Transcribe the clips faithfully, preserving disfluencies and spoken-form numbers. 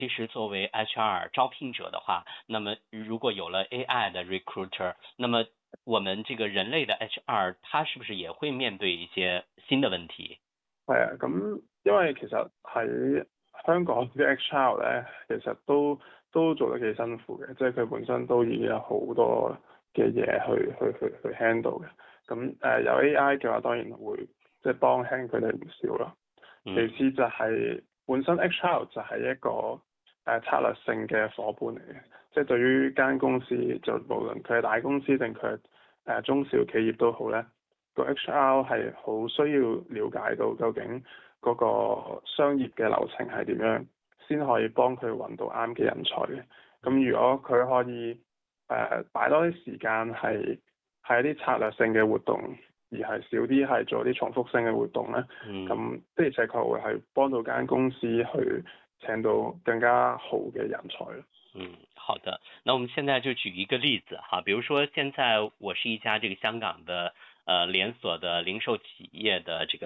其实作为 H R 招聘者的话，那么如果有了 A I 的 recruiter，那么我們這個人類的 H R，他是不是也會面對一些新的問題？ 係啊，咁因為其實喺香港啲 H R 咧，其實都都做得幾辛苦嘅，即係佢本身都已經有好多嘅嘢去去去去 handle 嘅。咁誒、呃、有 A I 嘅話，當然會即係幫輕佢哋唔少啦。其次就係本身 H R 就係一個誒、呃、策略性嘅伙伴嚟嘅，即係對於間公司，就無論佢係大公司定佢係誒中小企業都好咧，個 H R 係好需要了解到究竟嗰個商業嘅流程係點樣，先可以幫佢揾到啱嘅人才嘅。咁如果佢可以誒擺、呃、多啲時間係喺一啲策略性嘅活動，而係少啲係做啲重複性嘅活動咧，咁的而且確會係幫到間公司去請到更加好嘅人才。 嗯，好的。那我們現在就舉一個例子哈，比如說現在我是一家這個香港的呃連鎖的零售企業的這個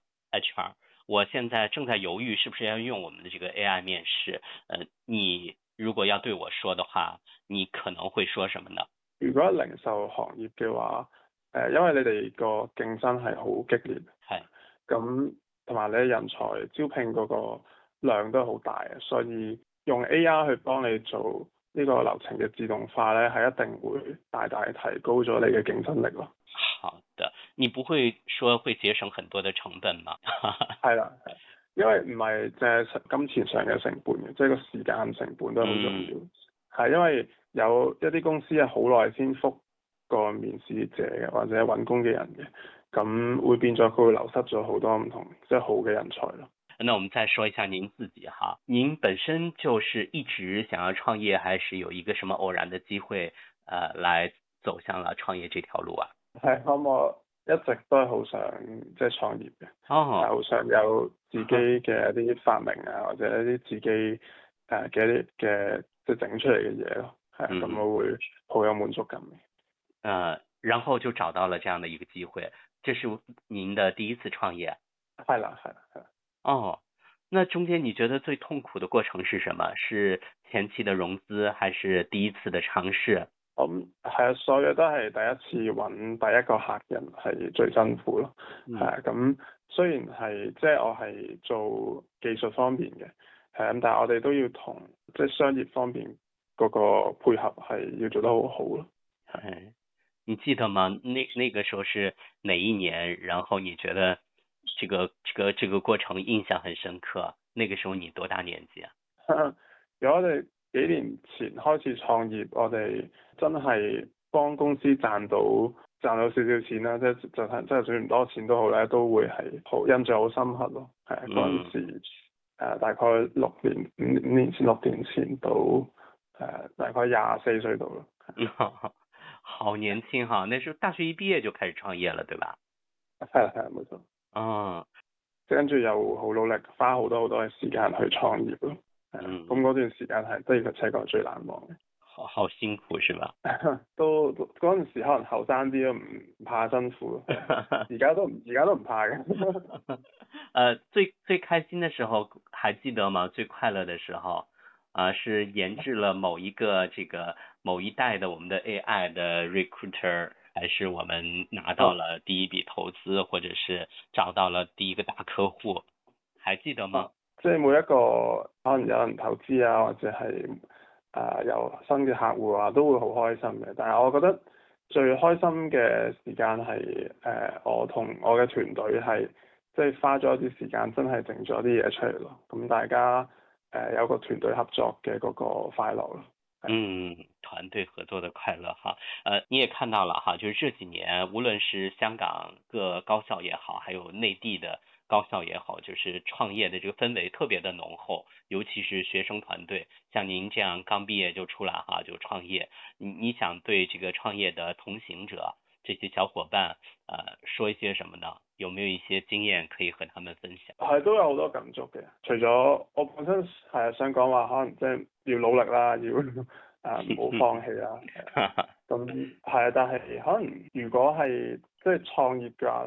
H R， 我現在正在猶豫是不是要用我們的這個 A I 面試。呃，你如果要對我說的話，你可能會說什麼呢？ 如果零售行業嘅話，誒、呃，因為你哋個競爭係好激烈， 係， 咁同埋你人才招聘嗰個量都好大，所以用 A I 去幫你做呢個流程嘅自動化咧，係一定會大大提高咗你嘅競爭力咯。 好的，你不會說會節省很多的成本嗎？ 係啦，因為唔係淨係金錢上嘅成本嘅，即係個時間成本都好重要。係、嗯、因為有一啲公司係好耐先覆個面試者嘅或者揾工嘅人嘅，咁會變咗佢會流失咗好多唔同即係好嘅人才咯。 那我們再說一下您自己哈，您本身就是一直想要創業，還是有一個什麼偶然的機會，呃，來走向了創業這條路啊？ 係，咁我一直都係好想即係創業嘅，哦，好想有自己嘅一啲發明啊，或者一啲自己誒嘅一啲嘅即係整出嚟嘅嘢咯，係，咁、嗯、我會好有滿足感嘅。 呃，然後就找到了這樣的一個機會，這是您的第一次創業？ 係啦，係啦，係啦。 哦，那中間你覺得最痛苦的過程是什麼？是前期的融資，還是第一次的嘗試？ 咁係啊，所有都係第一次揾第一個客人係最辛苦咯。係啊、嗯，咁雖然係即係我係做技術方面嘅，係咁，但係我哋都要同即係商業方面嗰個配合係要做得好好咯。 係，你記得嗎？那那個時候是哪一年？然後你覺得這個這個這個過程印象很深刻？那個時候你多大年紀啊？ 有我哋幾年前開始創業，我哋真係幫公司賺到賺到少少錢啦，即係就係即係算唔多錢都好咧，都會係好印象好深刻咯。係嗰陣時、呃、大概六年五五年前六年前到誒、呃、大概廿四歲度咯。 好年輕哈，那時候大學一畢業就開始創業了，對吧？ 係啊係啊，冇錯。 嗯， 跟住又好努力，花好多好多嘅時間去創業咯。 嗯， 咁嗰段時間係的而且確最難忘嘅。 好好辛苦是吧？ 都嗰陣時可能後生啲都唔怕辛苦，而家都而家都唔怕嘅。 呃，最最開心的時候還記得嗎？最快樂的時候，啊、呃，是研製了某一個這個某一代的我們的 A I 的 recruiter，還是我們拿到了第一筆投資，或者是找到了第一個大客戶，還記得嗎？ 即係每一個可能有人投資啊，或者係誒、呃、有新嘅客戶啊，都會好開心嘅。但係我覺得最開心嘅時間係誒、呃、我同我嘅團隊係即係花咗一啲時間，真係整咗啲嘢出嚟咯。咁大家誒、呃、有個團隊合作嘅嗰個快樂咯。 嗯，團隊合作的快樂哈，呃，你也看到了哈，就是這幾年，無論是香港各高校也好，還有內地的高校也好，就是創業的這個氛圍特別的濃厚，尤其是學生團隊，像您這樣剛畢業就出來哈，就創業，你你想對這個創業的同行者這些小伙伴，呃，說一些什麼呢？有沒有一些經驗可以和他們分享？ 係都有好多感觸嘅，除咗我本身係想講話，可能即係要努力啦，要誒唔好放棄啦。咁係啊，但係可能如果係即係創業嘅話咧，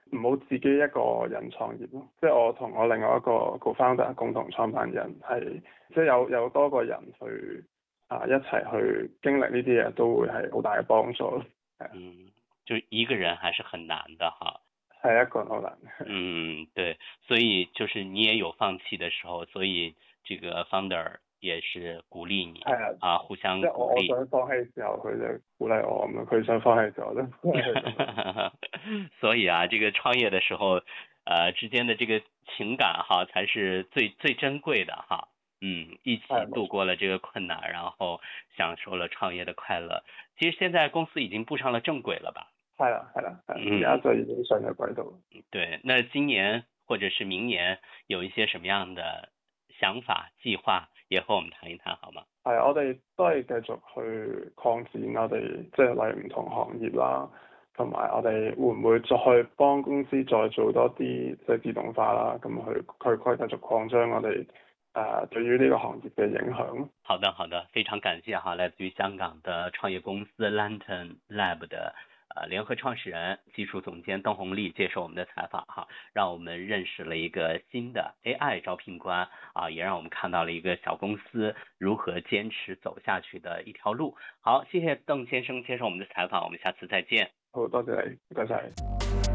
唔好自己一個人創業咯。即係我同我另外一個 co-founder 共同創辦人係，即係有有多個人去啊一齊去經歷呢啲嘢，都會係好大嘅幫助。 嗯，就一個人還是很難的哈。 係一個人好難。 嗯，對，所以就是你也有放棄的時候，所以這個 founder 也是鼓勵你， 係啊，互相鼓勵。 即係我我想放棄嘅時候，佢就鼓勵我咁樣；佢想放棄嘅時候咧。 所以啊，這個創業的時候，呃，之間的這個情感哈，才是最最珍貴的哈。嗯，一起度過了這個困難，然後享受了創業的快樂。其實現在公司已經步上了正軌了吧？ 係啦，係啦，而家就已經上咗軌道。 嗯，對。那今年或者是明年有一些什麼樣的想法計劃，也和我們談一談好嗎？ 係，我哋都係繼續去擴展我哋即係例如唔同行業啦，同埋我哋會唔會再幫公司再做多啲即係自動化啦，咁去去可以繼續擴張我哋。呃，對於呢個行業嘅影響。 好的，好的，非常感謝哈，來自於香港的創業公司 Lantern Lab 的呃聯合創始人、技術總監鄧宏利接受我們的採訪哈，讓我們認識了一個新的 A I 招聘官啊，也讓我們看到了一個小公司如何堅持走下去的一條路。好，謝謝鄧先生接受我們的採訪，我們下次再見。 好，多謝你，唔該晒。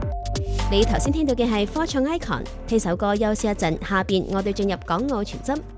你頭先聽到嘅係科創 Icon，聽首歌休息一陣，下邊我哋進入港澳傳真。